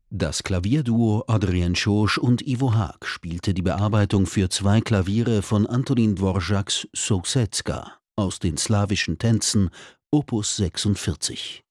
Das Klavierduo Adrien Schosch und Ivo Haag spielte die Bearbeitung für 2 Klaviere von Antonín Dvořáks Sousedska aus den slawischen Tänzen, Opus 46.